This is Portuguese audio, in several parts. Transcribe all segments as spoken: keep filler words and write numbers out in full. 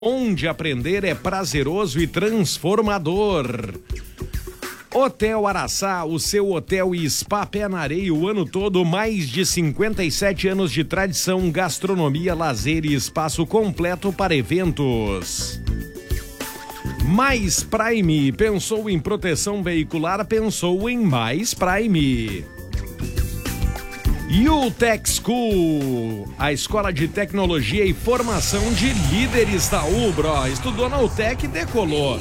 onde aprender é prazeroso e transformador. Hotel Araçá, o seu hotel e spa pé na areia o ano todo, mais de cinquenta e sete anos de tradição, gastronomia, lazer e espaço completo para eventos. Mais Prime, pensou em proteção veicular, pensou em Mais Prime. UTech School, a escola de tecnologia e formação de líderes da Ubro. Estudou na UTech e decolou.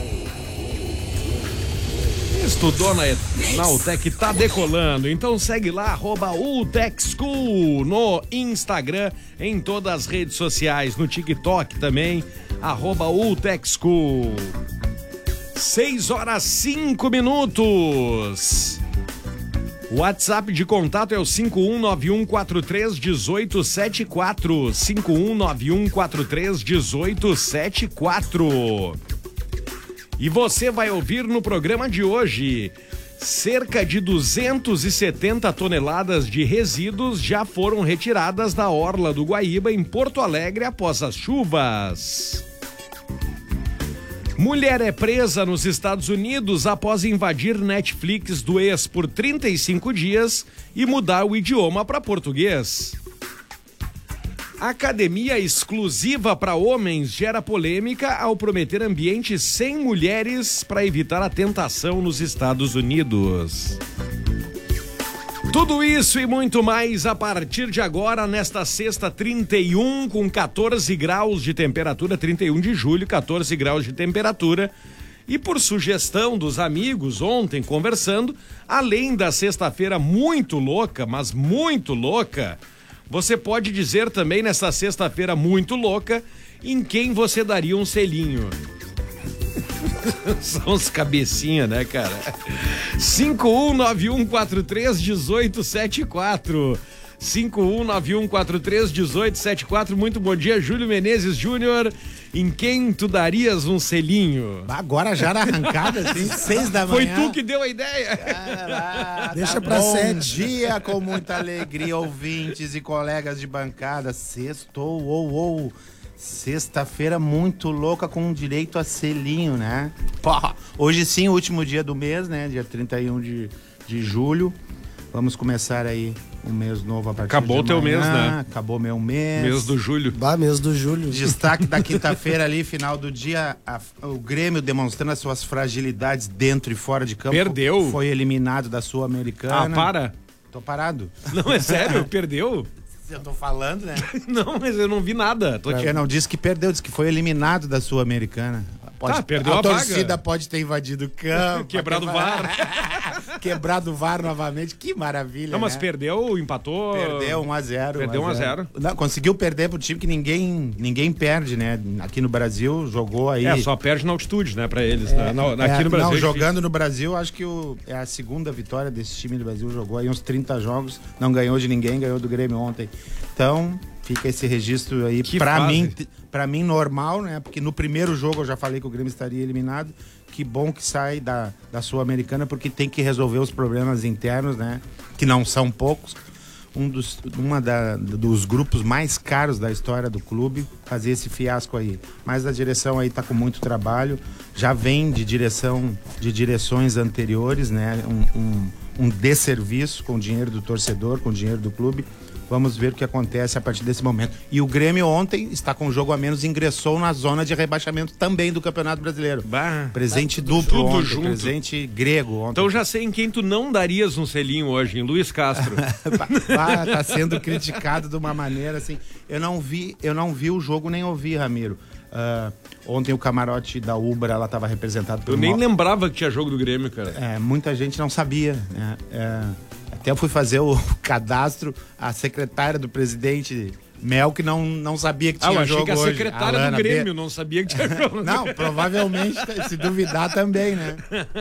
Estudou na, na UTech, tá decolando. Então segue lá, arroba UTech School no Instagram, em todas as redes sociais, no TikTok também, arroba UTech School. seis horas cinco minutos. O WhatsApp de contato é o cinco um nove um quatro três um oito sete quatro. cinco um nove um quatro três um oito sete quatro. E você vai ouvir no programa de hoje: cerca de duzentas e setenta toneladas de resíduos já foram retiradas da orla do Guaíba, em Porto Alegre, após as chuvas. Mulher é presa nos Estados Unidos após invadir Netflix do ex por trinta e cinco dias e mudar o idioma para português. Academia exclusiva para homens gera polêmica ao prometer ambiente sem mulheres para evitar a tentação nos Estados Unidos. Tudo isso e muito mais a partir de agora, nesta sexta, trinta e um, com quatorze graus de temperatura, trinta e um de julho, quatorze graus de temperatura. E por sugestão dos amigos, ontem conversando, além da sexta-feira muito louca, mas muito louca, você pode dizer também nessa sexta-feira muito louca em quem você daria um selinho. São os cabecinha, né, cara? cinco um nove um quatro três um oito sete quatro. cinco um nove um quatro três um oito sete quatro. Muito bom dia, Júlio Menezes Júnior. Em quem tu darias um selinho? Agora já na arrancada, assim, seis da manhã. Foi tu que deu a ideia. Caraca, deixa pra bom sete. Bom dia, com muita alegria, ouvintes e colegas de bancada. Sextou, ou, ou. Sexta-feira muito louca, com direito a selinho, né? Pô, hoje sim, o último dia do mês, né? Dia trinta e um de, de julho. Vamos começar aí um mês novo a partir Acabou de o teu mês, né? Acabou meu mês. Mês do julho. Bah, mês do julho. Destaque da quinta-feira ali, final do dia, a, o Grêmio demonstrando as suas fragilidades dentro e fora de campo. Perdeu. Foi eliminado da Sul-Americana. Ah, para. Tô parado. Não, é sério? Perdeu? Eu tô falando, né? Não, mas eu não vi nada. Tô te... Eu não disse que perdeu, disse que foi eliminado da Sul-Americana. Pode... Ah, perdeu a, a vaga. torcida pode ter invadido o campo. Quebrado o V A R. Quebrado o V A R novamente. Que maravilha, Não, mas né? perdeu, empatou. Perdeu um a zero. Perdeu um a zero. Não, conseguiu perder pro time que ninguém, ninguém perde, né? Aqui no Brasil, jogou aí... É, só perde na altitude, né, pra eles. É, na, na, aqui é, no Brasil. Não, jogando no Brasil, acho que o, é a segunda vitória desse time do Brasil. Jogou aí uns trinta jogos, não ganhou de ninguém, ganhou do Grêmio ontem. Então, fica esse registro aí que pra fase. mim, pra mim normal, né? Porque no primeiro jogo eu já falei que o Grêmio estaria eliminado. Que bom que sai da, da Sul-Americana, porque tem que resolver os problemas internos, né? Que não são poucos. Um dos, uma da, dos grupos mais caros da história do clube, fazer esse fiasco aí. Mas a direção aí tá com muito trabalho, já vem de direção, de direções anteriores, né? Um, um, um desserviço com o dinheiro do torcedor, com o dinheiro do clube. Vamos ver o que acontece a partir desse momento. E o Grêmio ontem está com um jogo a menos, ingressou na zona de rebaixamento também do Campeonato Brasileiro. Bah, presente tá duplo ontem, junto. Presente grego ontem. Então já sei em quem tu não darias um selinho hoje, em Luiz Castro. ah, tá sendo criticado de uma maneira assim. Eu não vi, eu não vi o jogo nem ouvi, Ramiro. Uh, ontem o camarote da Ubra, ela estava representada por... Eu nem uma... lembrava que tinha jogo do Grêmio, cara. É, muita gente não sabia, né? É, até eu fui fazer o cadastro, a secretária do presidente Mel, que não, não sabia que tinha ah, jogo hoje. Ah, achei que a secretária Alana do Grêmio B... não sabia que tinha jogo. Não, provavelmente, se duvidar também, né?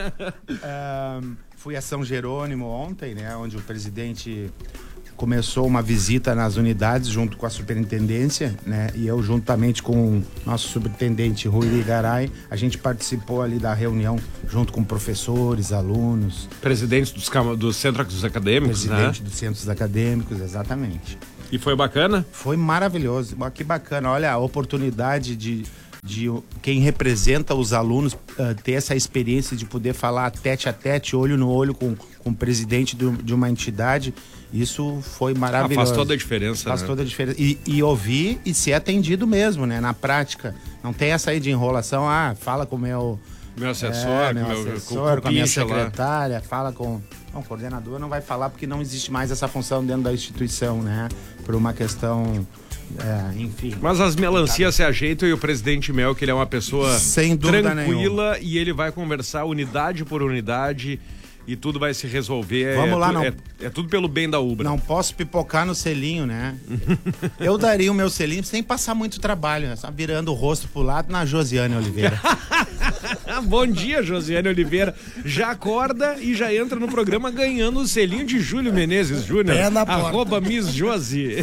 É, fui a São Jerônimo ontem, né? Onde o presidente... começou uma visita nas unidades junto com a superintendência, né? E eu juntamente com o nosso superintendente Rui Ligaray, a gente participou ali da reunião junto com professores, alunos. Presidente dos, dos centros acadêmicos, Presidente né? Presidente dos centros acadêmicos, exatamente. E foi bacana? Foi maravilhoso, que bacana. Olha a oportunidade de, de quem representa os alunos uh, ter essa experiência de poder falar tete a tete, olho no olho com, com o presidente do, de uma entidade, isso foi maravilhoso. Ah, faz toda a diferença, Faz né? toda a diferença. E, e ouvir e ser atendido mesmo, né? Na prática. Não tem essa aí de enrolação, ah, fala com o meu... Meu assessor, é, meu meu, assessor, com, com a minha secretária, lá. fala com... Não, o coordenador não vai falar porque não existe mais essa função dentro da instituição, né? Por uma questão... É, enfim. Mas as melancias se ajeitam e o presidente Mel, que ele é uma pessoa sem dúvida tranquila nenhuma. E ele vai conversar unidade por unidade e tudo vai se resolver. Vamos é lá, tu, não. É, é tudo pelo bem da Ubra. Não posso pipocar no selinho, né? Eu daria o meu selinho sem passar muito trabalho, né? Só virando o rosto pro lado na Josiane Oliveira. Bom dia, Josiane Oliveira. Já acorda e já entra no programa ganhando o selinho de Júlio Menezes Júnior. É na porta. Arroba Miss Josi.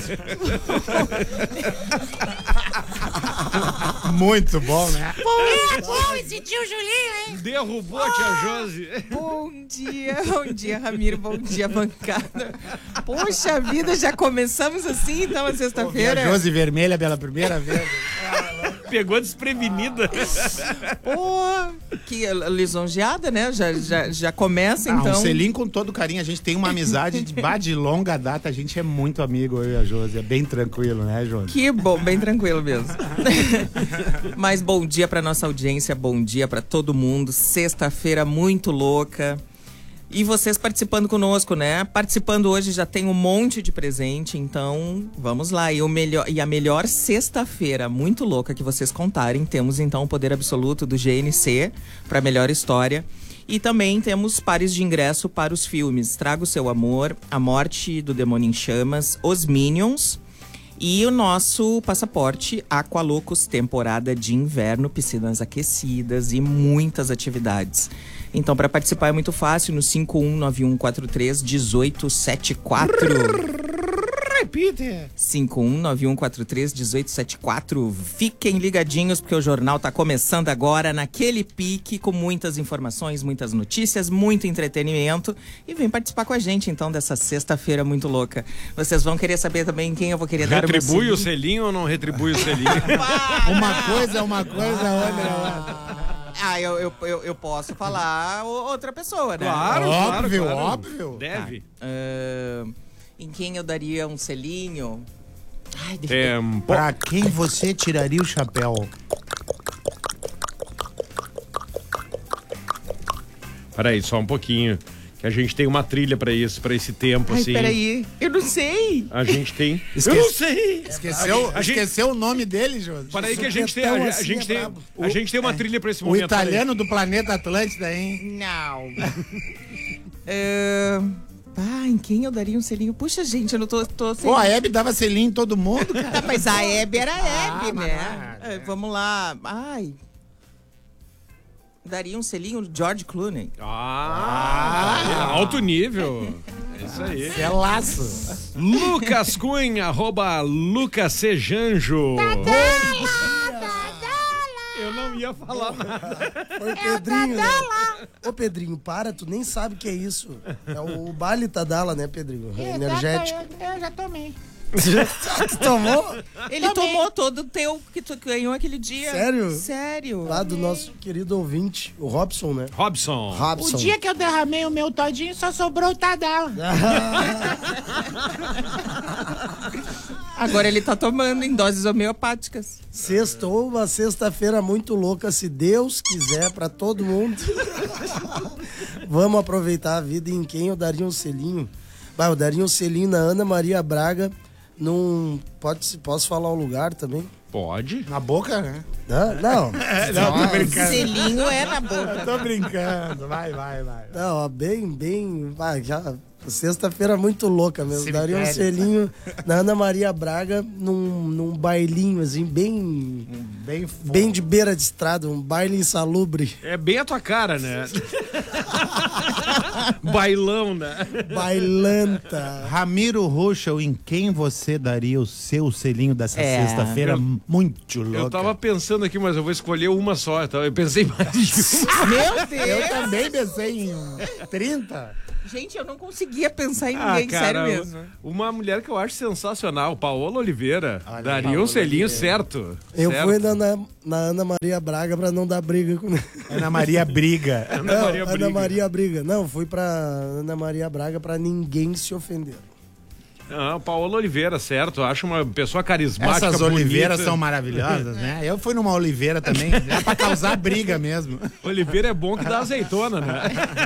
Muito bom, né? É bom esse tio Julinho, hein? Derrubou a tia Josi. Bom dia, bom dia, Ramiro, bom dia, bancada. Poxa vida, já começamos assim, então, a sexta-feira. A Josi vermelha pela primeira vez. Pegou desprevenida. Pô, que lisonjeada, né? Já, já, já começa, Ah, então. um selinho com todo carinho. A gente tem uma amizade de, bah, de longa data. A gente é muito amigo, eu e a Josi. É bem tranquilo, né, Josi? Que bom, bem tranquilo mesmo. Mas bom dia pra nossa audiência, bom dia pra todo mundo. Sexta-feira muito louca. E vocês participando conosco, né? Participando hoje já tem um monte de presente, então vamos lá. E, o melhor, e a melhor sexta-feira muito louca que vocês contarem, temos então o poder absoluto do G N C para melhor história. E também temos pares de ingresso para os filmes Traga o Seu Amor, A Morte do Demônio em Chamas, Os Minions e o nosso passaporte Aqualocos, temporada de inverno, piscinas aquecidas e muitas atividades. Então, para participar é muito fácil, no cinco um nove um quatro três um oito sete quatro. Repite. cinco um nove um quatro três um oito sete quatro. Fiquem ligadinhos, porque o jornal tá começando agora naquele pique, com muitas informações, muitas notícias, muito entretenimento. E vem participar com a gente, então, dessa sexta-feira muito louca. Vocês vão querer saber também quem eu vou querer dar o meu Retribui o selinho. selinho ou não retribui o selinho? Uma coisa é uma coisa, outra é outra. Ah, eu, eu, eu, eu posso falar outra pessoa, né? Claro, Óbvio, claro, claro. óbvio. Deve. Ah, em quem eu daria um selinho? Ai, deixa Tempo. Pra quem você tiraria o chapéu? Peraí, só um pouquinho. Que a gente tem uma trilha pra isso, pra esse tempo, Ai, assim. peraí, eu não sei. A gente tem. Esquece- Eu não sei! Esqueceu, A gente- esqueceu o nome dele, Josi? Peraí que a gente tem. A, a assim gente é tem, brabo. a gente tem uma trilha pra esse O momento. italiano do planeta Atlântida, hein? Não. É, ah, em quem eu daria um selinho? Puxa, gente, eu não tô, tô sem... Pô, a Hebe dava selinho em todo mundo, Tá, cara. mas a Hebe era a Hebe, Ah, mas né? não é. É, vamos lá. Ai. Daria um selinho no George Clooney. Ah, alto nível. É isso aí. É laço. Lucas Cunha, arroba Lucas Sejanjo. Eu não ia falar nada. Foi o Pedrinho, né? Ô, Pedrinho, para, tu nem sabe o que é isso. É o baile Tadala, né, Pedrinho? É energético. Eu, eu já tomei. Tu tomou? Ele tomou todo o teu que tu ganhou aquele dia. Sério? Sério. Lá do nosso querido ouvinte, o Robson, né? Robson. Robson. O dia que eu derramei o meu todinho, só sobrou o Tadala. Agora ele tá tomando em doses homeopáticas. Sextou, uma sexta-feira muito louca, se Deus quiser, pra todo mundo. Vamos aproveitar a vida. E em quem eu daria um selinho? Bah, eu daria um selinho na Ana Maria Braga. Num... Pode, posso falar o lugar também? Pode. Na boca, né? Não, não. Não, tô brincando. Selinho é na boca. Tô brincando. Vai, vai, vai. Não, ó, bem, bem. Vai, já. Sexta-feira muito louca mesmo. Cemitério. Daria um selinho na Ana Maria Braga num, num bailinho, assim, bem. Bem, Bem de beira de estrada, um baile insalubre. É bem a tua cara, né? Bailão, né? Bailanta. Ramiro Ruschel, em quem você daria o seu selinho dessa É. sexta-feira Eu- muito louca? Eu tava pensando aqui, mas eu vou escolher uma só. Então eu pensei mais de uma. Meu Deus. Eu também pensei em trinta. Gente, eu não conseguia pensar em Ah, ninguém, cara, sério mesmo. uma mulher que eu acho sensacional, Paola Oliveira. Olha, daria Paola um selinho Oliveira. certo. Eu certo. fui na, na, na Ana Maria Braga pra não dar briga com... Ana Maria briga. Ana Não, Maria Ana Briga. Maria Briga. Não, fui pra Ana Maria Braga pra ninguém se ofender. Não, Paola Oliveira, certo. Eu acho uma pessoa carismática, Essas oliveiras bonita. são maravilhosas, né? Eu fui numa oliveira também, já pra causar briga mesmo. Oliveira é bom que dá azeitona, né?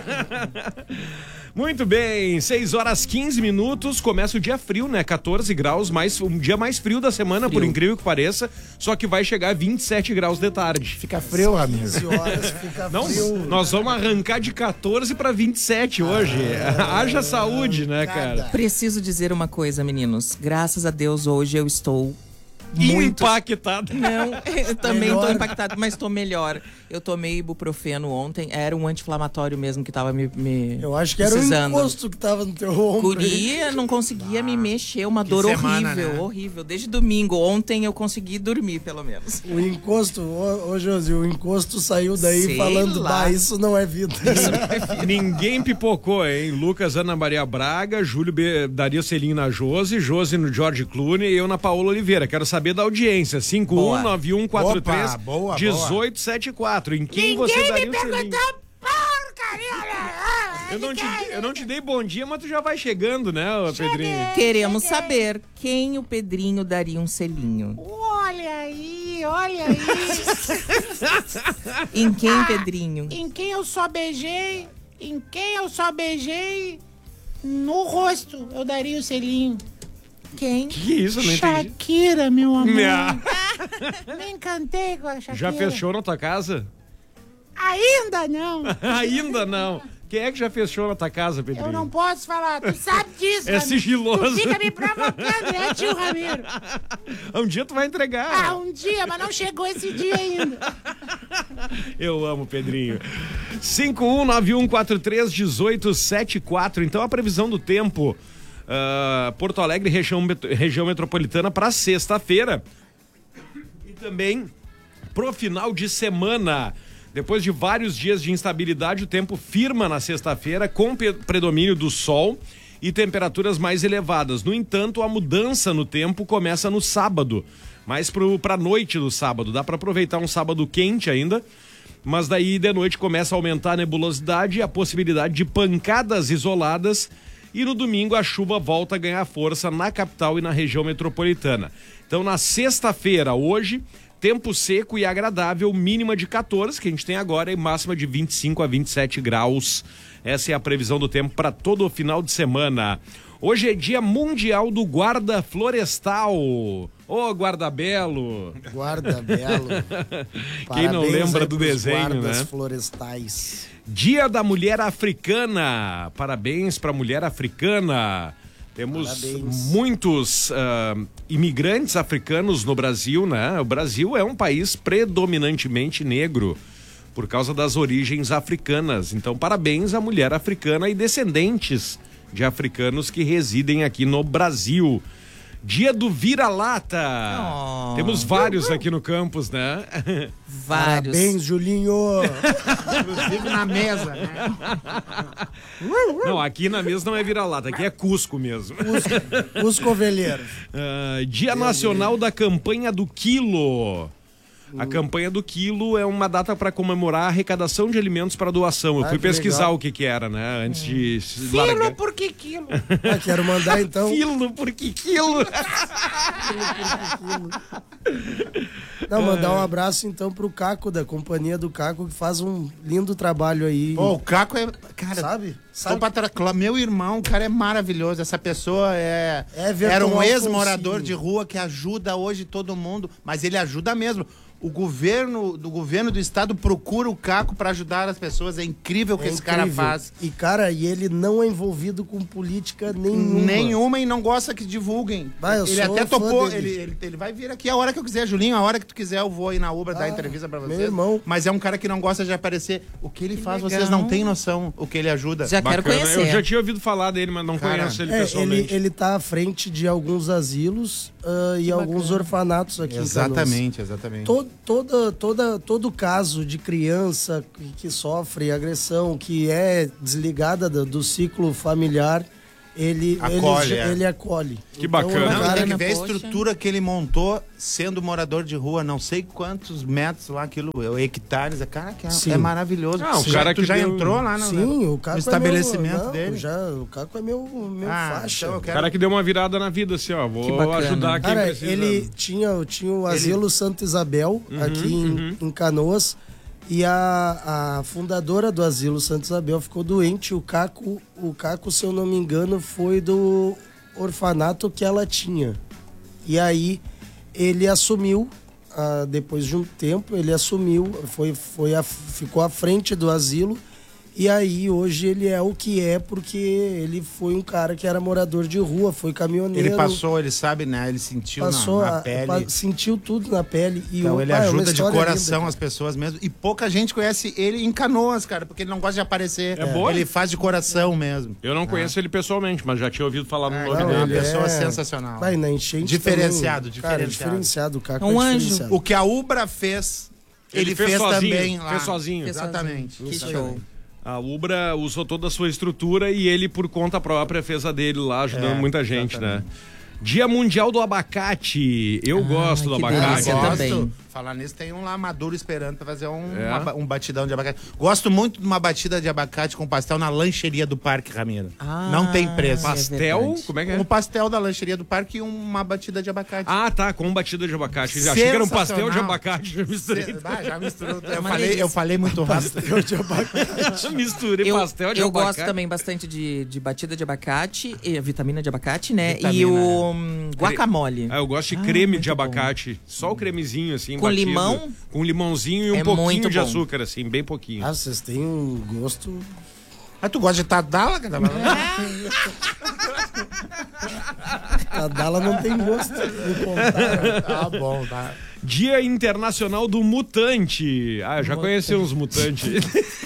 Muito bem, seis horas quinze minutos, começa o dia frio, né? quatorze graus, mais, um dia mais frio da semana, Frio. por incrível que pareça, só que vai chegar a vinte e sete graus de tarde. Fica frio, amigo. quinze horas fica Não, frio. nós vamos arrancar de quatorze para vinte e sete hoje. Haja saúde, né, cara? Preciso dizer uma coisa, meninos. Graças a Deus, hoje eu estou muito... Impactado. Não, eu também Melhor. tô impactado, mas tô melhor. Eu tomei ibuprofeno ontem, era um anti-inflamatório mesmo que tava me, me Eu acho que era precisando. o encosto que tava no teu ombro. aí. Guria, não conseguia me mexer, uma que dor semana, horrível, né? horrível. Desde domingo, ontem eu consegui dormir, pelo menos. O encosto, ô, ô Josi, o encosto saiu daí Sei falando, lá. bah, isso não é vida. Ninguém pipocou, hein? Lucas, Ana Maria Braga, Júlio B, daria selinho na Josi, Josi no George Clooney e eu na Paola Oliveira. Quero saber da audiência. cinco um nove um quatro três Opa, boa, um oito sete quatro. Em quem você Ninguém daria me um selinho? perguntou porcaria. Eu não, te, eu não te dei bom dia, mas tu já vai chegando, né, ô Pedrinho? Queremos saber quem o Pedrinho daria um selinho. Olha aí, olha aí. Em quem, Pedrinho? Em quem eu só beijei, em quem eu só beijei, no rosto eu daria o selinho. Quem? Que isso, eu não entendi. Shakira, meu amor. Minha- Me encantei com a Shakira. Já fechou na tua casa? Ainda não. Ainda não. Quem é que já fechou na tua casa, Pedrinho? Eu não posso falar, tu sabe disso. É Ramiro. sigiloso. Tu fica me provocando, né, tio Ramiro? Um dia tu vai entregar. Ah, um dia, mas não chegou esse dia ainda. Eu amo, Pedrinho. cinco um nove um quatro três um oito sete quatro. Então a previsão do tempo, uh, Porto Alegre, região, met- região metropolitana para sexta-feira. E também pro final de semana. Depois de vários dias de instabilidade, o tempo firma na sexta-feira com pe- predomínio do sol e temperaturas mais elevadas. No entanto, a mudança no tempo começa no sábado, mais para a noite do sábado. Dá para aproveitar um sábado quente ainda, mas daí de noite começa a aumentar a nebulosidade e a possibilidade de pancadas isoladas. E no domingo a chuva volta a ganhar força na capital e na região metropolitana. Então na sexta-feira, hoje, tempo seco e agradável, mínima de quatorze, que a gente tem agora, e máxima de vinte e cinco a vinte e sete graus. Essa é a previsão do tempo para todo o final de semana. Hoje é dia mundial do guarda florestal. Ô, guarda belo. Guarda belo. Quem não Parabéns lembra aí do pros desenho, guardas né? florestais. Dia da Mulher Africana. Parabéns para a mulher africana. Temos Parabéns. muitos ah, imigrantes africanos no Brasil, né? O Brasil é um país predominantemente negro por causa das origens africanas. Então, parabéns à mulher africana e descendentes de africanos que residem aqui no Brasil. Dia do vira-lata. Oh. Temos vários aqui no campus, né? Vários. Parabéns, Julinho. Inclusive na mesa, né? Não, aqui na mesa não é vira-lata, aqui é Cusco mesmo. Os, os covelheiros. Ah, Dia Nacional da Campanha do Quilo. A campanha do quilo é uma data para comemorar a arrecadação de alimentos para doação. Eu Ah, fui que pesquisar legal. o que que era, né? Antes de se Quilo largar. por que quilo? Ah, quero mandar então. Quilo por que quilo? Não, mandar um abraço então pro Caco, da companhia do Caco, que faz um lindo trabalho aí. Pô, o Caco é. Cara, Sabe? Só Sabe? pra tra... Meu irmão, o cara é maravilhoso. Essa pessoa é. Everton Era um Alfonsinho. ex-morador de rua que ajuda hoje todo mundo, mas ele ajuda mesmo. O governo do governo do estado procura o Caco pra ajudar as pessoas. É incrível o que É esse cara incrível. faz. E, cara, e ele não é envolvido com política nenhuma. Nenhuma e não gosta que divulguem. Vai, eu ele sou até fã topou, dele. ele, ele, ele vai vir aqui a hora que eu quiser, Julinho, a hora que tu quiser eu vou aí na Uber dar Ah, entrevista pra meu vocês. irmão. Mas é um cara que não gosta de aparecer. O que ele faz, legal. vocês não têm noção o que ele ajuda. Já quero Bacana. Eu conhecer. já tinha ouvido falar dele, mas não Cara, conheço ele É, ele, pessoalmente. ele tá à frente de alguns asilos uh, e alguns orfanatos aqui exatamente, em Canoas. Exatamente, todo, toda, toda, todo caso de criança que, que sofre agressão, que é desligada do, do ciclo familiar, ele acolhe. Ele, é. ele acolhe. Que bacana. Não, cara, tem que ver a poxa. estrutura que ele montou sendo morador de rua, não sei quantos metros lá, aquilo, hectares, cara, que é, é maravilhoso. Ah, o tu cara já, tu que já deu... entrou lá no, Sim, o Caco no estabelecimento é meu, não, dele? Já, o Caco é meu, meu Ah, faixa. então eu O quero... cara que deu uma virada na vida, assim, ó. Que Vou bacana. ajudar quem Cara, precisa. ele tinha, tinha o Asilo Santa Isabel aqui em, uhum. em Canoas. E a, a fundadora do Asilo Santa Isabel ficou doente. O Caco, o Caco, se eu não me engano, foi do orfanato que ela tinha. E aí ele assumiu, ah, depois de um tempo, ele assumiu, foi, foi a, ficou à frente do asilo. E aí hoje ele é o que é porque ele foi um cara que era morador de rua, foi caminhoneiro. Ele passou, ele sabe, né? Ele sentiu passou na, na a- pele. pa- sentiu tudo na pele. E Então o, ele ah, é uma ajuda de história coração linda, as pessoas mesmo. E pouca gente conhece ele em Canoas, cara, porque ele não gosta de aparecer. É boa? Ele faz de coração mesmo. Eu não conheço ele pessoalmente, mas já tinha ouvido falar no Ah, nome não, dele. ele é uma pessoa é- sensacional. Vai, na enchente Diferenciado, também, cara, diferenciado. diferenciado. O Caco É um é anjo. diferenciado. O que a Ubra fez, ele, Ele fez fez, sozinho, também lá. fez sozinho. Fez Exatamente. Que Isso show. aí. A Ubra usou toda a sua estrutura e ele, por conta própria, fez a dele lá, ajudando É, muita gente, exatamente. né? Dia Mundial do Abacate. Eu Ah, gosto do que abacate. delícia Gosto. também. Falar nisso, tem um lá maduro esperando pra fazer um, É? uma- um batidão de abacate. Gosto muito de uma batida de abacate com pastel na lancheria do Parque, Ramiro. Ah, Não tem preço. é Pastel? verdade. Como é que é? Um pastel da lancheria do parque e uma batida de abacate. Ah, tá, com batida de abacate. Achei que era um pastel de Sensacional. abacate. Já misturei. Cê- ah, já misturou. Eu Uma falei, delícia. eu falei muito rápido. Misturei Eu, pastel de eu abacate. gosto também bastante de, de batida de abacate, e vitamina de abacate, né? Vitamina, e o hum, guacamole. Ah, eu gosto de Ah, creme muito de abacate. Só o cremezinho, assim, Com batido. limão? Com limãozinho e um É pouquinho muito de bom. açúcar, assim, bem pouquinho. Ah, vocês têm um gosto. Mas tu gosta de Tadala, cara? A Dala não tem gosto. Me contaram. Tá bom, tá. Dia Internacional do Mutante. Ah, eu já conheci uns mutantes.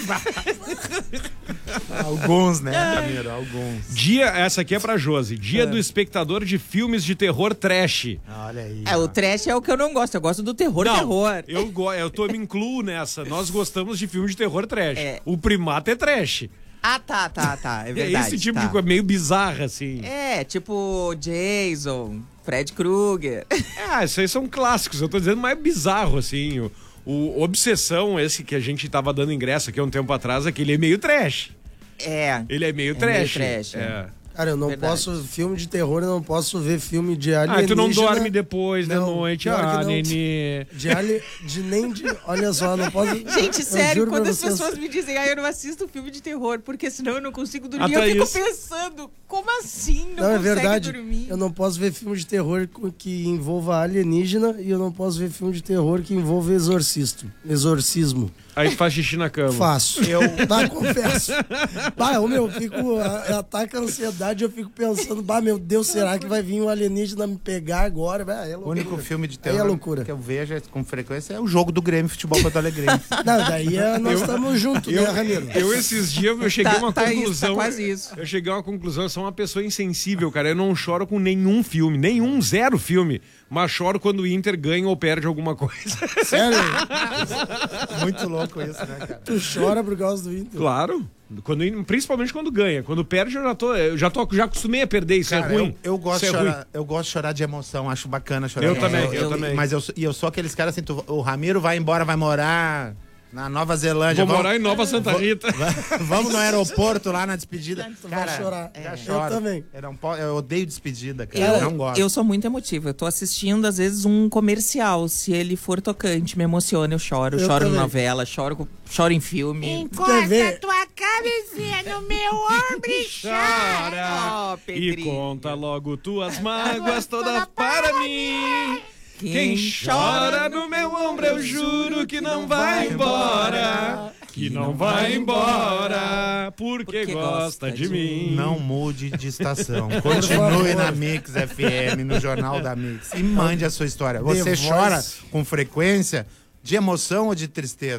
Alguns, né, Ramiro? Alguns. Dia, essa aqui é pra Josi. Dia do espectador de filmes de terror trash. Olha aí. É, o trash é o que eu não gosto. Eu gosto do terror, terror. eu, go- eu tô, me incluo nessa. Nós gostamos de filme de terror trash. É. O Primata é trash. Ah, tá, tá, tá. É É verdade. esse tipo tá. de coisa meio bizarra, assim. É, tipo Jason, Fred Krueger. Ah, isso aí são clássicos. Eu tô dizendo mais bizarro, assim. O, o Obsessão, esse que a gente tava dando ingresso aqui há um tempo atrás, aquele é meio trash. É. Ele é meio É trash. meio trash, É. Cara, eu não Verdade. posso. Filme de terror, eu não posso ver filme de Ah, alienígena. tu não dorme depois, de Não, noite. pior que Ah, não. nenê. De, ali, de nem de. Olha só, não posso. Gente, eu sério, juro pra quando as vocês. pessoas me dizem, ah, eu não assisto filme de terror, porque senão eu não consigo dormir, Ah, eu fico Thaís. pensando, como assim não, Não, é consegue verdade. dormir? Eu não posso ver filme de terror co- que envolva alienígena e eu não posso ver filme de terror que envolva exorcisto. Exorcismo. Aí tu faz xixi na cama. Faço. Eu tá, confesso. Bah, ô, meu, eu fico. a- Ataca a ansiedade, eu fico pensando, bah, meu Deus, será que vai vir um alienígena me pegar agora? Bah, é O loucura. único filme de Aí terror é loucura. que eu vejo é, com frequência é o jogo do Grêmio Futebol Porto Alegrense. Não, daí é, nós estamos juntos, né, Ramiro? Eu, esses dias, eu cheguei a Tá- uma tá isso, conclusão. tá quase isso. Eu cheguei a uma conclusão, eu sou uma pessoa insensível, cara. Eu não choro com nenhum filme, nenhum, zero filme. Mas choro quando o Inter ganha ou perde alguma coisa. Sério? Muito louco isso, né, cara? Tu chora por causa do Inter? Claro. Quando, principalmente quando ganha. Quando perde, eu já tô. Eu já tô, já acostumei a perder. Isso Cara, é ruim. Eu, eu gosto Isso de é ruim. chorar, eu gosto de chorar de emoção, acho bacana chorar. Eu de também, emoção. eu também. Mas eu, sou- e eu sou aqueles caras assim, tu- o Ramiro vai embora, vai morar na Nova Zelândia. Vou morar em Nova Santa Rita. Vamos no aeroporto lá na despedida. Tu vai chorar. Já Eu choro. também. Eu, não po- eu odeio despedida, cara. Eu, Eu não gosto. eu sou muito emotiva. Eu tô assistindo, às vezes, um comercial. Se ele for tocante, me emociona, eu choro. Eu, Eu choro também. em novela, choro, com- choro em filme. Encosta ver? tua cabecinha no meu ombro e chora. Chora Oh, e Pedrinho. conta logo tuas mágoas todas para mim. Quem Quem chora no meu ombro, eu juro que não vai embora. Que não vai embora, porque, Porque gosta de mim. Não mude de estação. Continue na Mix F M, no Jornal da Mix. E mande a sua história. Você The chora Voice. com frequência de emoção ou de tristeza?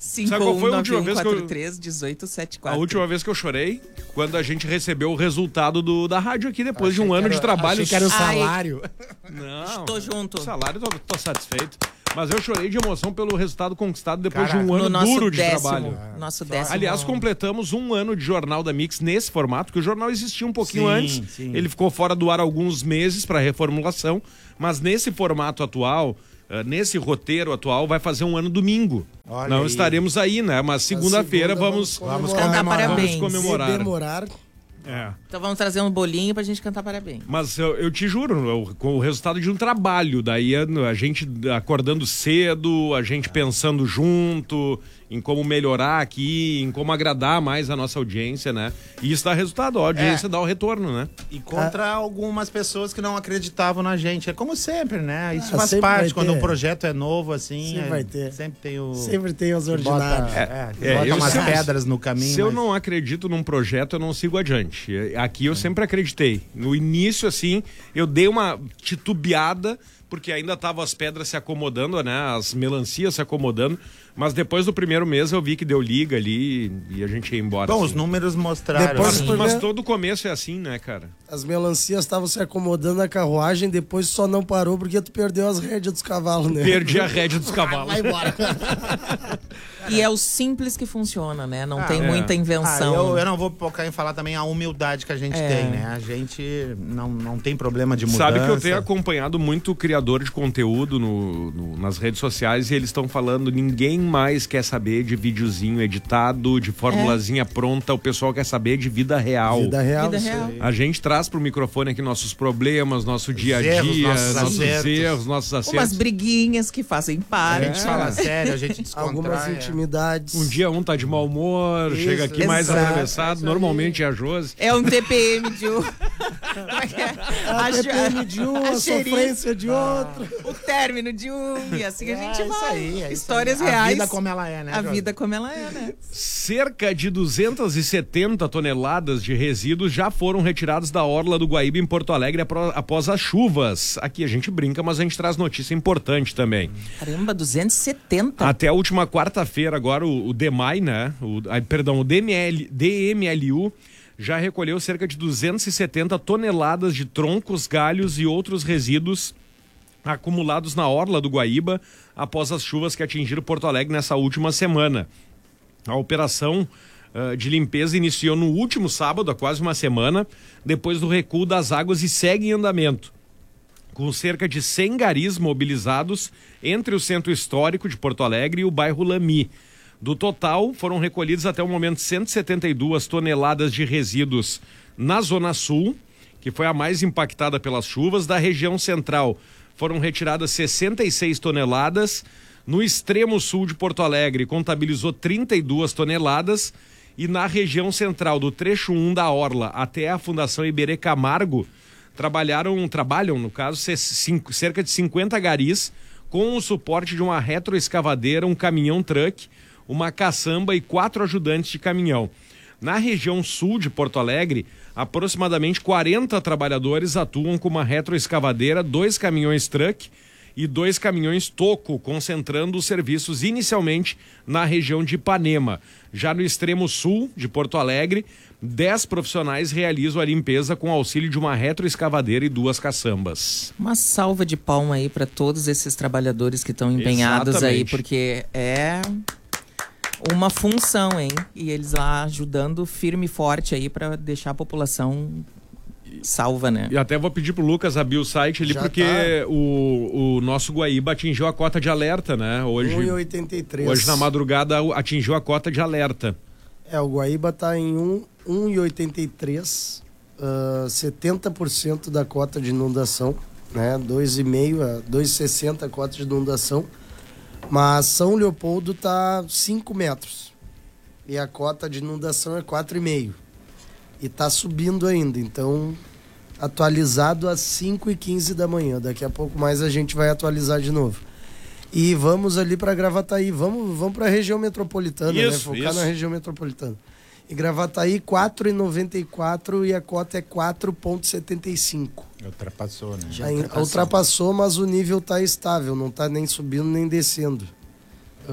cinco um nove um quatro três um oito sete quatro. A última vez que eu chorei, quando a gente recebeu o resultado do, da rádio aqui, depois achei de um ano era, de trabalho. Achei que era o salário. Ai, não. Estou junto. O salário, tô, tô satisfeito. Mas eu chorei de emoção pelo resultado conquistado depois Caraca, de um ano no duro de décimo, trabalho. Nosso décimo. Aliás, completamos um ano de Jornal da Mix nesse formato, que o jornal existia um pouquinho sim, antes. Sim. Ele ficou fora do ar alguns meses para reformulação, mas nesse formato atual, uh, nesse roteiro atual, vai fazer um ano domingo. Olha Não aí. estaremos aí, né? Mas segunda-feira segunda vamos, vamos, vamos cantar parabéns. Vamos comemorar. Comemorar. É. Então vamos trazer um bolinho pra gente cantar parabéns. Mas eu, eu te juro, eu, com o resultado de um trabalho, daí a, a gente acordando cedo, a gente pensando junto em como melhorar aqui, em como agradar mais a nossa audiência, né? E isso dá resultado, a audiência é. dá o retorno, né? E contra ah. algumas pessoas que não acreditavam na gente. É como sempre, né? Isso ah, faz sempre parte, quando um projeto é novo, assim. Sempre é, vai ter. Sempre tem o... Sempre tem os ordinários. É, é, é, bota umas pedras no caminho. Se eu mas... não acredito num projeto, eu não sigo adiante. Aqui eu sempre acreditei. No início, assim, eu dei uma titubeada, porque ainda estavam as pedras se acomodando, né? As melancias se acomodando. Mas depois do primeiro mês eu vi que deu liga ali e a gente ia embora. Bom, assim. Os números mostraram. Depois, assim. Mas todo começo é assim, né, cara? As melancias estavam se acomodando na carruagem, depois só não parou porque tu perdeu as rédeas dos cavalos, né? Perdi a rédea dos cavalos. Vai embora. E é o simples que funciona, né? Não ah, tem é. muita invenção. Ah, eu, eu não vou focar em falar também a humildade que a gente é. tem, né? A gente não, não tem problema de mudança. Sabe que eu tenho acompanhado muito criador de conteúdo no, no, nas redes sociais e eles estão falando, ninguém mais quer saber de videozinho editado, de formulazinha é. pronta, o pessoal quer saber de vida real. Vida real. Vida real. A gente traz pro microfone aqui nossos problemas, nosso dia a dia, erros, nossos, nossos acertos. erros, nossos acertos. Umas briguinhas que fazem parte. A gente fala sério, a gente descontrai. Algumas intimidades. Um dia um tá de mau humor, Isso, chega aqui exato. mais atravessado, é normalmente é a Josi. É um T P M de um. A, a T P M de um, a, a sofrência de outro. O término de um, e assim a gente é, vai. Isso aí, é Histórias isso aí. reais. A vida como ela é, né? A Jorge? vida como ela é, né? Cerca de duzentas e setenta toneladas de resíduos já foram retirados da orla do Guaíba em Porto Alegre após as chuvas. Aqui a gente brinca, mas a gente traz notícia importante também. Caramba, duzentos e setenta. Até a última quarta-feira, agora o, o DEMAI, né? O, a, perdão, o D M L, D M L U já recolheu cerca de duzentas e setenta toneladas de troncos, galhos e outros resíduos acumulados na orla do Guaíba após as chuvas que atingiram Porto Alegre nessa última semana. A operação uh, de limpeza iniciou no último sábado, há quase uma semana, depois do recuo das águas e segue em andamento, com cerca de cem garis mobilizados entre o centro histórico de Porto Alegre e o bairro Lami. Do total, foram recolhidos até o momento cento e setenta e duas toneladas de resíduos na Zona Sul, que foi a mais impactada pelas chuvas. Da região central, foram retiradas sessenta e seis toneladas. No extremo sul de Porto Alegre, contabilizou trinta e duas toneladas. E na região central, do trecho um da Orla até a Fundação Iberê Camargo, trabalharam, trabalham, no caso, cerca de cinquenta garis, com o suporte de uma retroescavadeira, um caminhão-truck, uma caçamba e quatro ajudantes de caminhão. Na região sul de Porto Alegre, aproximadamente quarenta trabalhadores atuam com uma retroescavadeira, dois caminhões-truck e dois caminhões toco, concentrando os serviços inicialmente na região de Ipanema. Já no extremo sul de Porto Alegre, dez profissionais realizam a limpeza com auxílio de uma retroescavadeira e duas caçambas. Uma salva de palma aí para todos esses trabalhadores que estão empenhados Exatamente. aí, porque é uma função, hein? E eles lá ajudando firme e forte aí para deixar a população salva, né? E até vou pedir pro Lucas abrir o site ali, Já porque tá. o, o nosso Guaíba atingiu a cota de alerta, né? Hoje, um e oitenta e três. Hoje na madrugada atingiu a cota de alerta. É, o Guaíba tá em um e oitenta e três, uh, setenta por cento da cota de inundação, né? dois vírgula cinco a dois vírgula sessenta a cota de inundação. Mas São Leopoldo tá cinco metros. E a cota de inundação é quatro vírgula cinco. E tá subindo ainda, então atualizado às cinco e quinze da manhã. Daqui a pouco mais a gente vai atualizar de novo. E vamos ali para Gravataí, vamos, vamos para a região metropolitana, isso, né? Focar isso. na região metropolitana. E Gravataí quatro vírgula noventa e quatro e a cota é quatro vírgula setenta e cinco. Ultrapassou, né? Já ultrapassou. ultrapassou, mas o nível tá estável, não tá nem subindo nem descendo. Uh,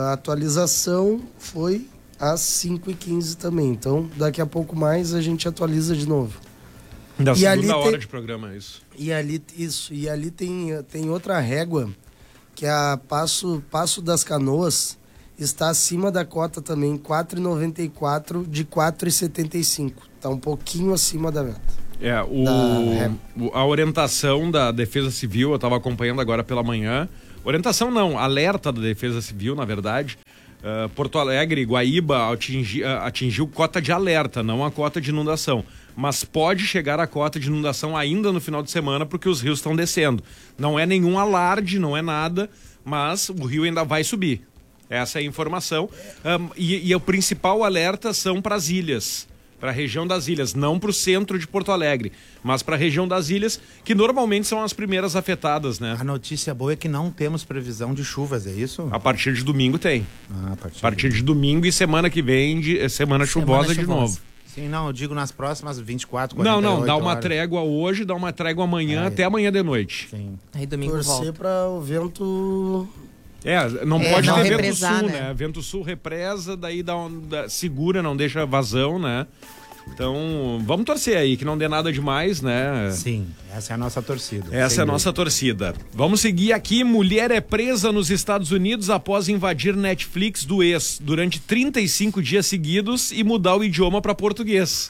a atualização foi às cinco e quinze também. Então, daqui a pouco mais a gente atualiza de novo. Da e segunda ali hora tem, de programa, isso. E ali, isso. E ali tem, tem outra régua, que é a Passo, Passo das Canoas, está acima da cota também, quatro reais e noventa e quatro centavos de quatro reais e setenta e cinco centavos. Está um pouquinho acima da meta. É, o, o, a orientação da Defesa Civil, eu estava acompanhando agora pela manhã. Orientação não, alerta da Defesa Civil, na verdade. Uh, Porto Alegre, Guaíba atingi, uh, atingiu cota de alerta, não a cota de inundação. Mas pode chegar a cota de inundação ainda no final de semana, porque os rios estão descendo. Não é nenhum alarde, não é nada, mas o rio ainda vai subir. Essa é a informação. Um, e, e o principal alerta são para as ilhas, para a região das ilhas, não para o centro de Porto Alegre, mas para a região das ilhas, que normalmente são as primeiras afetadas, né? A notícia boa é que não temos previsão de chuvas, é isso? A partir de domingo tem. Ah, a partir, a partir de... de domingo e semana que vem, de, semana, semana chuvosa, chuvosa de novo. Sim, não, eu digo nas próximas vinte e quatro, quarenta e oito Não, não, dá uma horas. trégua hoje, dá uma trégua amanhã, é, até amanhã de noite. Sim. Aí domingo Torcer volta. para o vento... É, não é, pode não ter represar, vento sul, né? né? Vento sul represa, daí dá um, dá, segura, não deixa vazão, né? Então, vamos torcer aí, que não dê nada demais, né? Sim, essa é a nossa torcida. Essa é a nossa torcida. Vamos seguir aqui. Mulher é presa nos Estados Unidos após invadir Netflix do ex durante trinta e cinco dias seguidos e mudar o idioma para português.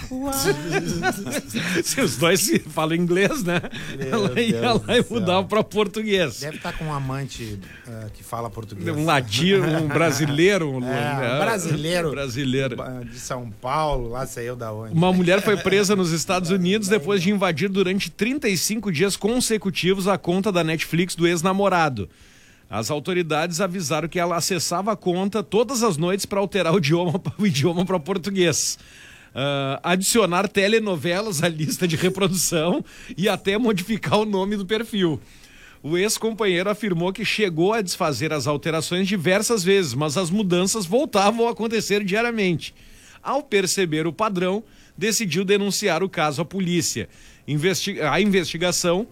Se os dois falam inglês, né? Meu ela ia Deus lá e mudava para português. Deve estar com um amante uh, que fala português. Um latino, um brasileiro. Um, é, um brasileiro. brasileiro. De São Paulo, lá sei eu da onde. Uma mulher foi presa nos Estados Unidos depois de invadir durante trinta e cinco dias consecutivos a conta da Netflix do ex-namorado. As autoridades avisaram que ela acessava a conta todas as noites para alterar o idioma, o idioma para português. Uh, adicionar telenovelas à lista de reprodução e até modificar o nome do perfil. O ex-companheiro afirmou que chegou a desfazer as alterações diversas vezes, mas as mudanças voltavam a acontecer diariamente. Ao perceber o padrão, decidiu denunciar o caso à polícia. Investi- a investigação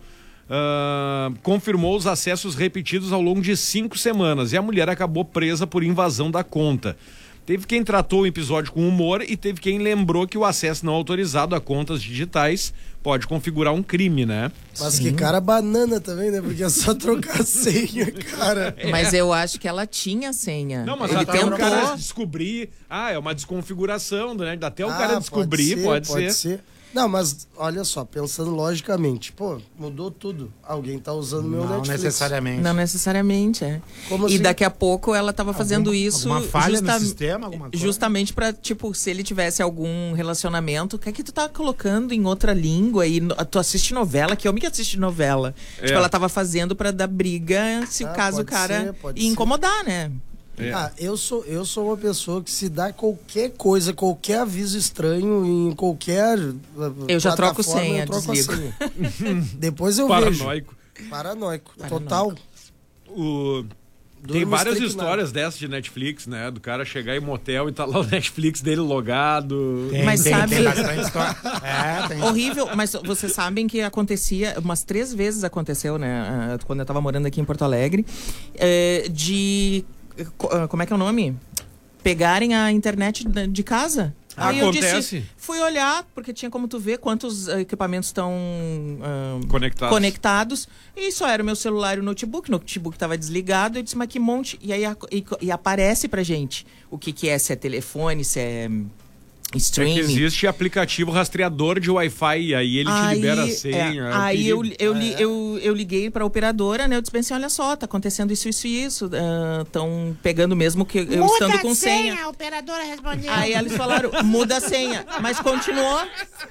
uh, confirmou os acessos repetidos ao longo de cinco semanas e a mulher acabou presa por invasão da conta. Teve quem tratou o episódio com humor e teve quem lembrou que o acesso não autorizado a contas digitais pode configurar um crime, né? Mas Sim. que cara banana também, né? Porque é só trocar a senha, cara. É. Mas eu acho que ela tinha senha. Não, mas ele até tentou. o cara descobrir... Ah, é uma desconfiguração, né? Até o Ah, cara descobrir, pode ser. pode Pode ser. ser. Não, mas olha só, pensando logicamente, pô, mudou tudo. Alguém tá usando meu Não Netflix. necessariamente. Não necessariamente, é. Como E assim? daqui a pouco ela tava fazendo Alguma- isso alguma falha justa- no sistema, alguma coisa? justamente pra, tipo, se ele tivesse algum relacionamento, o que é que tu tá colocando em outra língua e no- tu assiste novela, que homem que assiste novela? É. Tipo, ela tava fazendo pra dar briga se Ah, o caso o pode cara ser, pode ia ser. incomodar, né? É. Ah, eu sou, eu sou uma pessoa que se dá qualquer coisa, qualquer aviso estranho em qualquer Eu já troco plataforma, senha, eu troco a desligo. senha. Depois eu Paranoico. vejo. Paranoico. Paranoico. Total. O... Tem Durmo várias estricnado. histórias dessas de Netflix, né? Do cara chegar em motel e tá lá o Netflix dele logado. Tem, Mas tem, sabe- tem bastante história. É, tem. Horrível, mas vocês sabem que acontecia, umas três vezes aconteceu, né? ah, Quando eu tava morando aqui em Porto Alegre, eh, de. co- ah, Como é que é o nome? Pegarem a internet da- de casa. Aí eu Acontece. disse, fui olhar, porque tinha como tu ver quantos ah, equipamentos estão ah, Conectados. conectados. E só era o meu celular e o notebook. O notebook estava desligado. Eu disse, mas que monte. E aí a- e, e aparece pra gente o que, que é, se é telefone, se é hum, É que streaming. existe aplicativo rastreador de Wi-Fi e aí ele te libera a senha. é, é um aí eu, perigo. eu, li- eu, eu liguei pra operadora, né? Eu disse assim, olha só, tá acontecendo isso, isso e isso. Estão pegando mesmo que eu Muda estando a com senha. A operadora respondeu. Aí eles falaram, muda a senha. Mas continuou.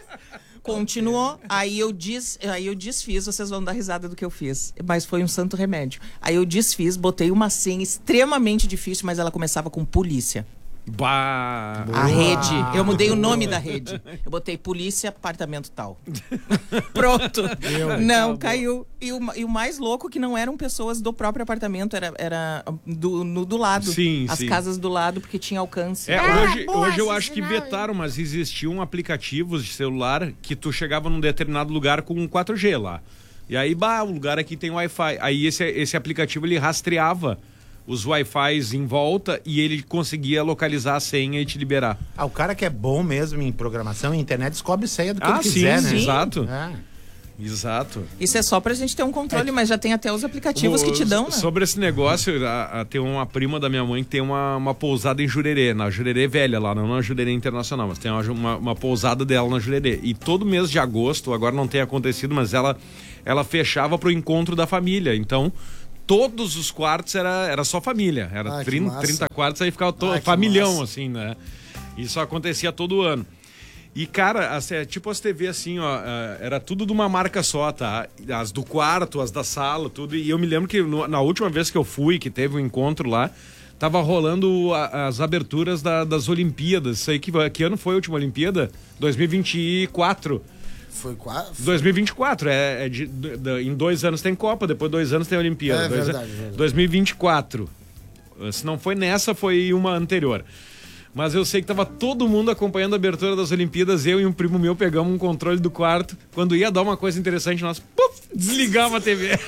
Continuou. Aí eu, des, aí eu desfiz, vocês vão dar risada do que eu fiz. Mas foi um santo remédio. Aí eu desfiz, botei uma senha extremamente difícil, mas ela começava com polícia. Bah. A rede. Eu mudei o nome da rede. Eu botei polícia, apartamento tal. Pronto. Não, caiu. E o, e o mais louco que não eram pessoas do próprio apartamento, era, era do, no, do lado. Sim, As sim. casas do lado, porque tinha alcance. É, Ah, hoje, boa, hoje eu esse acho que sinal, hein? vetaram, mas existiam aplicativos de celular que tu chegava num determinado lugar com quatro G lá. E aí, bah, o lugar aqui tem Wi-Fi. Aí esse, esse aplicativo ele rastreava os Wi-Fis em volta e ele conseguia localizar a senha e te liberar. Ah, o cara que é bom mesmo em programação e internet descobre senha do que ah, ele quiser, sim, né? Exato. É. Exato. Isso é só pra gente ter um controle, É. mas já tem até os aplicativos O- que te dão, né? Sobre esse negócio, a, a, tem uma prima da minha mãe que tem uma, uma pousada em Jurerê, na Jurerê velha lá, não na Jurerê Internacional, mas tem uma, uma, uma pousada dela na Jurerê. E todo mês de agosto, agora não tem acontecido, mas ela, ela fechava pro encontro da família. Então, todos os quartos era, era só família. Era Ah, que trinta, massa. trinta quartos, aí ficava to, Ah, que familhão, massa. assim, né? Isso acontecia todo ano. E, cara, as, é, tipo as T V assim, ó, é, era tudo de uma marca só, tá? As do quarto, as da sala, tudo. E eu me lembro que no- na última vez que eu fui, que teve um encontro lá, tava rolando a- as aberturas da- das Olimpíadas. Isso aí, que, que ano foi a última Olimpíada? dois mil e vinte e quatro. Foi quase. dois mil e vinte e quatro, é, é de, de- de- em dois anos tem Copa, depois dois anos tem Olimpíada. É dois, verdade, verdade. dois mil e vinte e quatro. Se não foi nessa, foi uma anterior. Mas eu sei que tava todo mundo acompanhando a abertura das Olimpíadas. Eu e um primo meu pegamos um controle do quarto. Quando ia dar uma coisa interessante, nós puf, desligava a T V.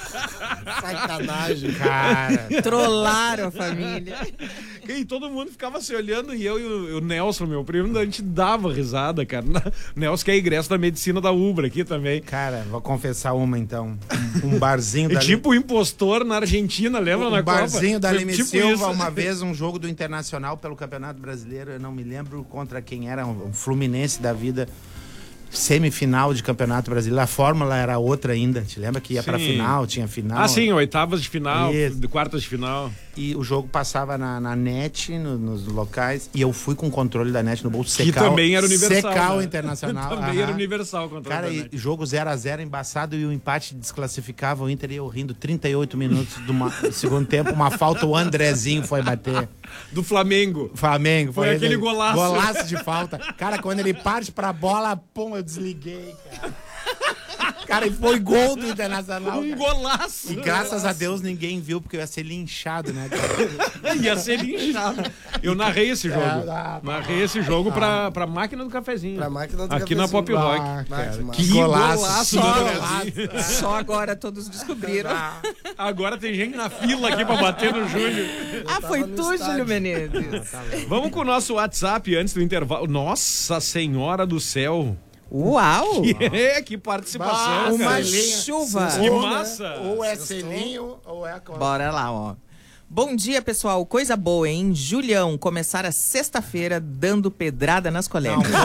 Sacanagem. Cara, Trollaram a família. E todo mundo ficava se olhando. E eu e o, o Nelson, meu primo, a gente dava risada, cara. O Nelson que é ingresso da medicina da Ubra aqui também. cara, vou confessar uma então. Um barzinho E da tipo o impostor na Argentina, lembra um na Copa? barzinho da Foi Leme tipo Silva, isso. uma vez um jogo do Internacional pelo Campeonato Brasileiro, eu não me lembro contra quem era, um Fluminense da vida, semifinal de Campeonato Brasileiro. A fórmula era outra ainda, te lembra que ia pra Sim. final, tinha final. Ah, sim, oitavas de final, Isso. de quartas de final. E o jogo passava na, na net, no- nos locais, e eu fui com o controle da net no bolso, Que secar, o- também era universal. secar o né? Internacional. também aham. era universal contra Cara, o e jogo zero a zero embaçado e o empate desclassificava o Inter e eu rindo trinta e oito minutos do, ma- do segundo tempo, uma falta, o Andrezinho foi bater. Do Flamengo. Flamengo. Foi aquele ele- golaço. Golaço de falta. Cara, quando ele parte pra bola, pum, eu desliguei, cara. Cara, e foi gol do Internacional. Um cara. golaço. E graças a Deus ninguém viu, porque eu ia ser linchado, né, cara? Ia ser linchado. Eu narrei esse jogo. É, ah, narrei esse jogo pra, pra máquina do cafezinho. Pra máquina do Aqui na cafezinho. Pop Rock. Ah, cara, Que que golaço, golaço. do Só, Andrezinho. só agora todos descobriram. Agora tem gente na fila aqui pra bater no Júlio. Ah, foi no tu, estádio. Júlio Menezes. Vamos com o nosso WhatsApp antes do intervalo. Nossa Senhora do Céu. Uau! É, que participação, Bah, Uma cara. chuva. Que Ou, massa. né? Ou é selinho, ou é a coisa. Bora lá, ó. Bom dia, pessoal. Coisa boa, hein? Julião, começar a sexta-feira dando pedrada nas Não, colegas. foi.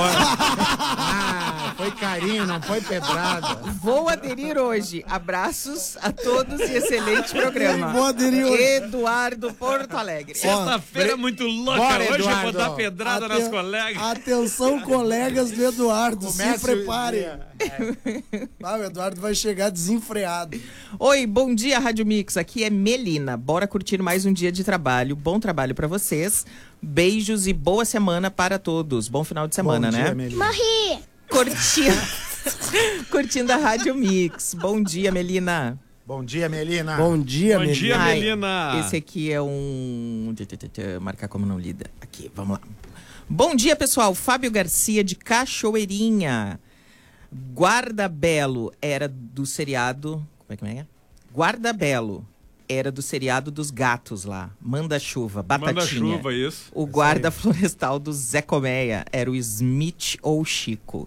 Ah, foi carinho, não foi pedrada. Vou aderir hoje. Abraços a todos e excelente programa. Vou aderir hoje. Eduardo Porto Alegre. Sexta-feira muito louca. Bora, Hoje eu vou Eduardo. dar pedrada nas Aten- colegas. Atenção, colegas do Eduardo, Comece se preparem. o- Ah, o Eduardo vai chegar desenfreado. Oi, bom dia, Rádio Mix. Aqui é Melina. Bora curtir mais um dia de trabalho. Bom trabalho pra vocês. Beijos e boa semana para todos. Bom final de semana, Bom né? dia, Melina. Curtindo. Curtindo a Rádio Mix. Bom dia, Melina. Bom dia, Melina. Bom dia, Bom Melina. dia, Ai, Melina. Esse aqui é um. Marcar como não lida. Aqui, vamos lá. Bom dia, pessoal. Fábio Garcia de Cachoeirinha. Guarda Belo era do seriado. Como é que é? Guarda Belo era do seriado dos gatos lá. Manda chuva, batatinha. Manda chuva, isso. O guarda florestal do Zé Colmeia era o Smith ou Chico.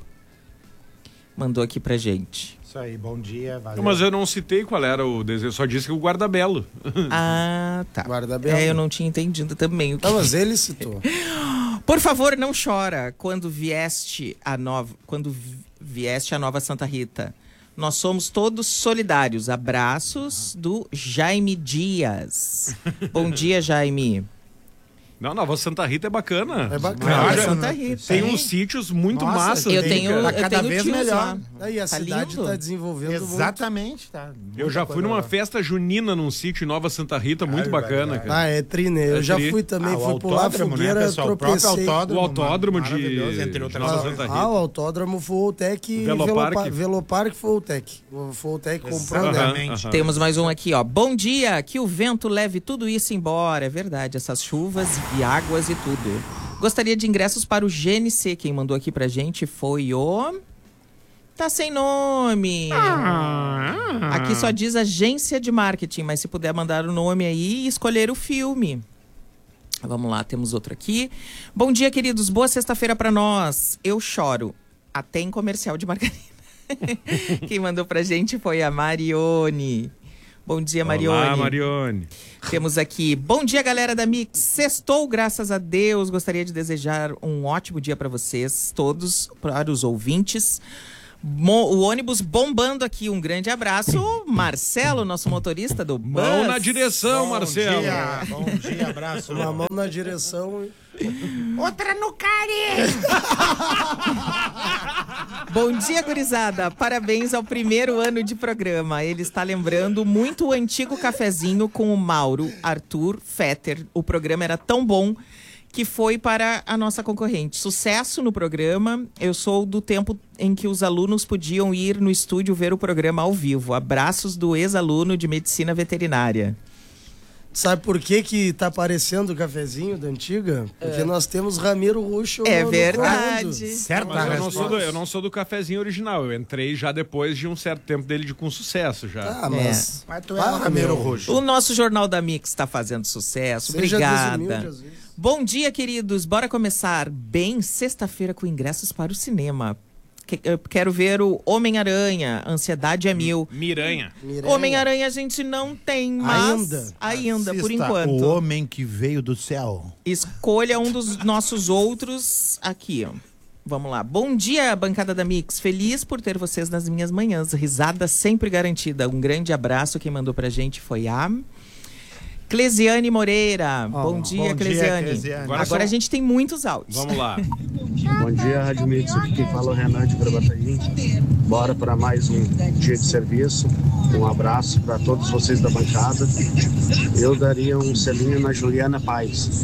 Mandou aqui pra gente. Isso aí, bom dia, valeu. Mas eu não citei qual era o desenho, só disse que o guarda-belo. Ah, tá. Guarda Belo. É, eu não tinha entendido também o que. Não, mas ele citou. Por favor, não chora quando vieste a nova, quando vi- vieste a nova Santa Rita. Nós somos todos solidários. Abraços do Jaime Dias. Bom dia, Jaime. Não, Nova Santa Rita é bacana. É bacana. Nova Olha, Santa Rita. Tem hein? uns sítios muito Nossa, massas. Eu ali, tenho, cara. Tá eu cada tenho vez tios melhor. lá. Aí a Tá cidade lindo. tá desenvolvendo Exatamente, tá. Eu já fui numa festa junina num sítio em Nova Santa Rita, muito Ai, bacana, vai, muito. cara. Ah, é tri, né? Eu É já tri. fui também, Ah, o fui pular autódromo, né, fogueira, pessoal? O próprio tropecei. autódromo. O autódromo de- maravilhoso, entre outras Nova coisas. Santa Rita. Ah, o autódromo Voltec e Velopark. Velopark, Velopark Voltec. O Voltec comprou, né? Exatamente. Aham, aham. Temos mais um aqui, ó. Bom dia, que o vento leve tudo isso embora. É verdade, essas chuvas e águas e tudo. Gostaria de ingressos para o G N C. Quem mandou aqui pra gente foi o Tá sem nome. Ah. Aqui só diz agência de marketing, mas se puder mandar o nome aí e escolher o filme. Vamos lá, temos outro aqui. Bom dia, queridos. Boa sexta-feira pra nós. Eu choro. Até em comercial de margarina. Quem mandou pra gente foi a Marione. Bom dia, Marione. Olá, Marione. Temos aqui, bom dia, galera da Mix. Sextou, graças a Deus. Gostaria de desejar um ótimo dia para vocês todos, para os ouvintes. Mo- o ônibus bombando aqui. Um grande abraço. Marcelo, nosso motorista do bus. Mão na direção, Bom Marcelo. dia, bom dia, abraço. Uma mão na direção. Outra no cari. Bom dia, gurizada. Parabéns ao primeiro ano de programa. Ele está lembrando muito o antigo cafezinho com o Mauro, Arthur, Fetter. O programa era tão bom que foi para a nossa concorrente. Sucesso no programa. Eu sou do tempo em que os alunos podiam ir no estúdio ver o programa ao vivo. Abraços do ex-aluno de medicina veterinária. Sabe por que que tá aparecendo o cafezinho da antiga? Porque é. nós temos Ramiro Ruxo. É no, verdade. No Certo, Mas eu não, sou do, eu não sou do cafezinho original. Eu entrei já depois de um certo tempo dele de com sucesso já. Ah, mas... Mas tu é o Ramiro Roxo. O nosso Jornal da Mix está fazendo sucesso. Seja Obrigada. desumilde, às vezes. Bom dia, queridos. Bora começar bem sexta-feira com ingressos para o cinema. Que- eu quero ver o Homem-Aranha. Ansiedade é mil. Miranha. Miranha. Homem-Aranha a gente não tem, mas... Ainda? Ainda, por Assista enquanto. O homem que veio do céu. Escolha um dos nossos outros aqui, ó. Vamos lá. Bom dia, bancada da Mix. Feliz por ter vocês nas minhas manhãs. Risada sempre garantida. Um grande abraço. Quem mandou pra gente foi a Clesiane Moreira. Oh, bom dia, bom dia, Clesiane. Clesiane. Agora, Agora a são- gente tem muitos áudios. Vamos lá. Bom dia, Rádio Mix. Aqui quem fala é o Renan de Gravataí. Bora para mais um dia de serviço. Um abraço para todos vocês da bancada. Eu daria um selinho na Juliana Paz.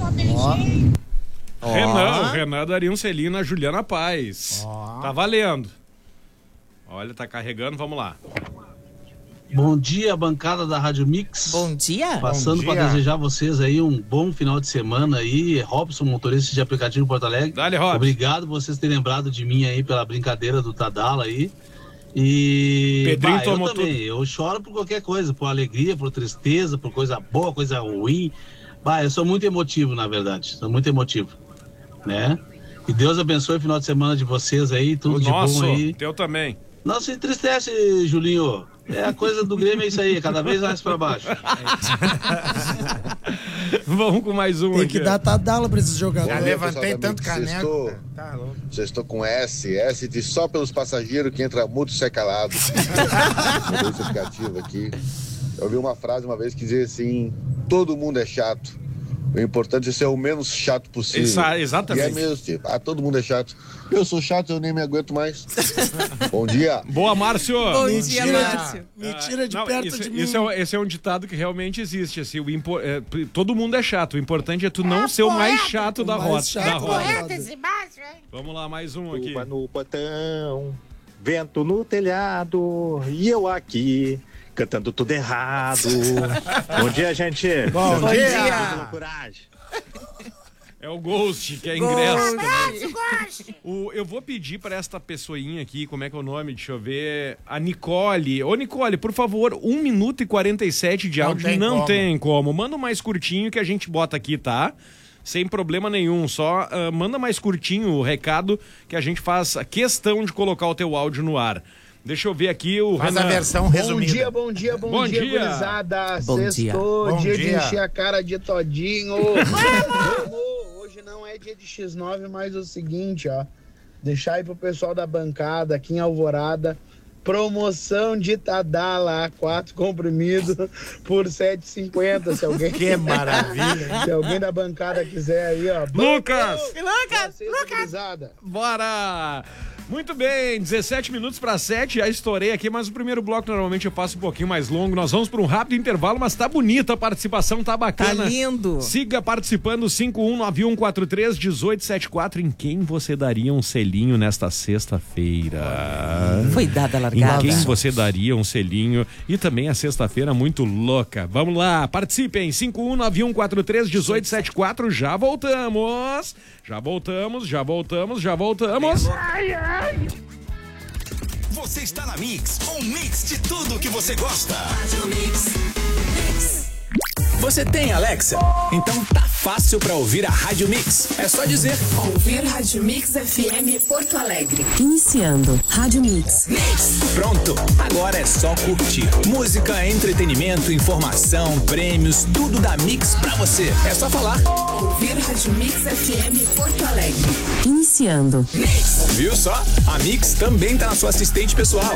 Renan, o Renan daria um selinho na Juliana Paz. Ó. Tá valendo. Olha, tá carregando, vamos lá. Bom dia, bancada da Rádio Mix. Bom dia. Passando Bom dia. para desejar a vocês aí um bom final de semana aí. Robson, motorista de aplicativo Porto Alegre. Dale, Robson. Obrigado por vocês terem lembrado de mim aí pela brincadeira do Tadala aí. E Pedrinho bah, tomou eu também, eu choro por qualquer coisa, por alegria, por tristeza, por coisa boa, coisa ruim. Bah, eu sou muito emotivo, na verdade. Sou muito emotivo, né? E Deus abençoe o final de semana de vocês aí, tudo O de nosso, bom aí. teu também. Não se entristece, Julinho. É a coisa do Grêmio, é isso aí, cada vez mais pra baixo. Vamos com mais um Tem aqui. que dar tadala pra esses Já jogadores. levantei pessoal da tanto Mix, caneco. sextou. cara. Tá louco. Já estou com S, S de só pelos passageiros que entra mudo e sai calado. Mudei esse aplicativo aqui. Eu vi uma frase uma vez que dizia assim: todo mundo é chato. O importante é ser o menos chato possível. Exa- exatamente. E é mesmo, tipo, ah, todo mundo é chato. Eu sou chato, eu nem me aguento mais. Bom dia. Boa, Márcio. Bom dia, Mentira Márcio. de, mentira de Não, perto isso, de mim. isso é, um- esse é um ditado que realmente existe. Assim, o impo- é, p- todo mundo é chato. O importante é tu não ser o mais poeta. chato da O mais rota. chato Da da roda. roda. Correto esse baixo, hein? Vamos lá, mais um aqui. Chuva no botão, vento no telhado e eu aqui cantando tudo errado. Bom dia, gente. Bom Bom dia. dia. Coragem. É o Ghost, que é ingresso. Ghost. Goste. O, eu vou pedir pra esta pessoinha aqui, como é que é o nome? Deixa eu ver. A Nicole. Ô, Nicole, por favor, um minuto e quarenta e sete de Não áudio. tem Não como. tem como. Manda o mais curtinho que a gente bota aqui, tá? Sem problema nenhum. Só ah, manda mais curtinho o recado que a gente faz a questão de colocar o teu áudio no ar. Deixa eu ver aqui o Faz Renan. a versão Bom resumida. dia, bom dia, bom, Bom dia, dia. gurizada. Bom dia. Sextou, Bom dia de dia. encher a cara de todinho. Vamos! Hoje não é dia de X nove, mas é o seguinte, ó. Deixar aí pro pessoal da bancada aqui em Alvorada. Promoção de Tadala, quatro comprimidos por sete reais e cinquenta centavos. Se alguém, Que maravilha. se alguém da bancada quiser aí, ó. Lucas! Lucas! Lucas! Bora! Muito bem, dezessete minutos para sete, já estourei aqui, mas o primeiro bloco normalmente eu faço um pouquinho mais longo. Nós vamos para um rápido intervalo, mas tá bonita a participação, tá Tá bacana. lindo. Siga participando, cinco um nove um quatro três um oito sete quatro. Em quem você daria um selinho nesta sexta-feira? Foi dada a Em largada. quem você daria um selinho? E também a sexta-feira muito louca. Vamos lá, participem, cinco um nove um quatro três um oito sete quatro. Já voltamos, já voltamos, já voltamos, já voltamos. Você está na Mix, um mix de tudo que você gosta. Rádio Mix. Mix. Você tem Alexa? Então tá fácil pra ouvir a Rádio Mix. É só dizer: ouvir Rádio Mix F M Porto Alegre. Iniciando Rádio Mix. Mix. Pronto, agora é só curtir. Música, entretenimento, informação, prêmios, tudo da Mix pra você. É só falar: ouvir Rádio Mix F M Porto Alegre. Iniciando Mix. Viu só? A Mix também tá na sua assistente pessoal.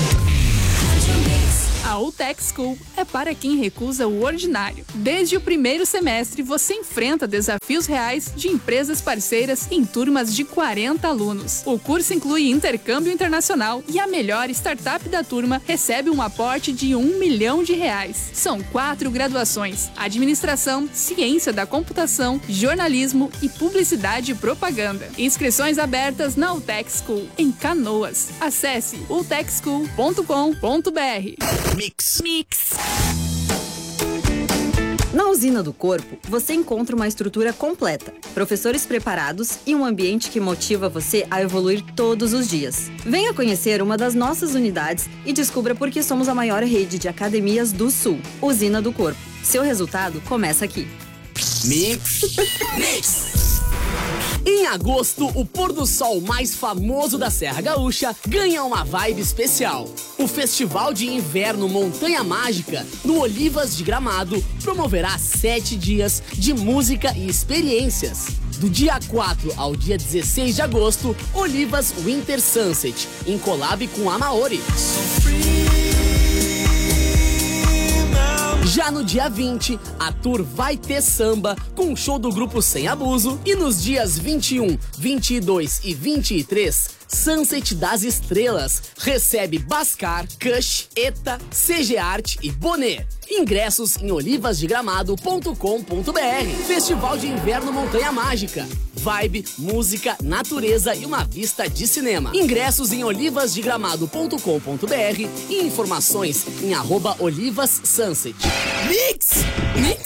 A U T E C School é para quem recusa o ordinário. Desde o primeiro semestre, você enfrenta desafios reais de empresas parceiras em turmas de quarenta alunos. O curso inclui intercâmbio internacional e a melhor startup da turma recebe um aporte de um milhão de reais. São quatro graduações: administração, ciência da computação, jornalismo e publicidade e propaganda. Inscrições abertas na U T E C School, em Canoas. Acesse u t e c school ponto com ponto b r. Mix. Mix. Na Usina do Corpo, você encontra uma estrutura completa, professores preparados e um ambiente que motiva você a evoluir todos os dias. Venha conhecer uma das nossas unidades e descubra por que somos a maior rede de academias do Sul. Usina do Corpo. Seu resultado começa aqui. Mix. Mix. Em agosto, o pôr do sol mais famoso da Serra Gaúcha ganha uma vibe especial. O Festival de Inverno Montanha Mágica, no Olivas de Gramado, promoverá sete dias de música e experiências. Do dia quatro ao dia dezesseis de agosto, Olivas Winter Sunset, em collab com a Maori. Já no dia vinte, a tour vai ter samba com o show do grupo Sem Abuso. E nos dias vinte e um, vinte e dois e vinte e três, Sunset das Estrelas recebe Bascar, Kush, Eta, C G Art e Bonet. Ingressos em olivas de gramado ponto com ponto b r. Festival de Inverno Montanha Mágica. Vibe, música, natureza e uma vista de cinema. Ingressos em olivas de gramado ponto com ponto b r e informações em arroba Olivas Sunset. Mix! Mix!